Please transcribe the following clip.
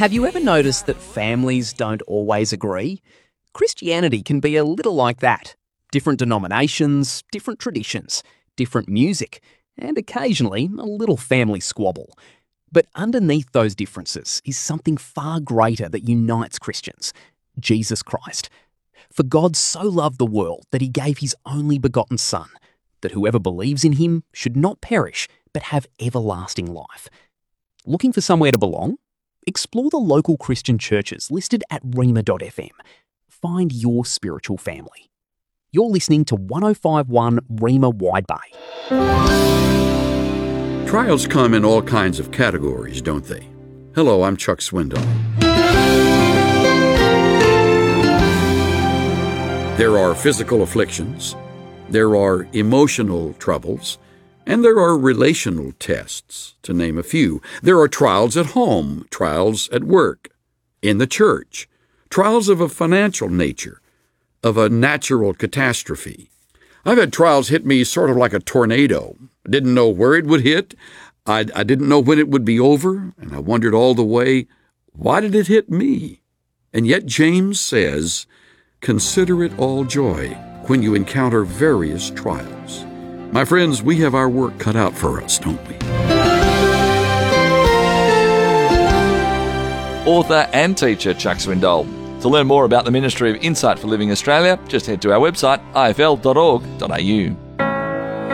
Have you ever noticed that families don't always agree? Christianity can be a little like that. Different denominations, different traditions, different music, and occasionally a little family squabble. But underneath those differences is something far greater that unites Christians: Jesus Christ. For God so loved the world that he gave his only begotten Son, that whoever believes in him should not perish but have everlasting life. Looking for somewhere to belong? Explore the local Christian churches listed at rhema.fm. Find your spiritual family. You're listening to 105.1 Rhema Wide Bay. Trials come in all kinds of categories, don't they? Hello, I'm Chuck Swindoll. There are physical afflictions, there are emotional troubles, and there are relational tests, to name a few. There are trials at home, trials at work, in the church, trials of a financial nature, of a natural catastrophe. I've had trials hit me sort of like a tornado. I didn't know where it would hit. I didn't know when it would be over, and I wondered all the way, why did it hit me? And yet James says, consider it all joy when you encounter various trials. My friends, we have our work cut out for us, don't we? Author and teacher Chuck Swindoll. To learn more about the Ministry of Insight for Living Australia, just head to our website ifl.org.au.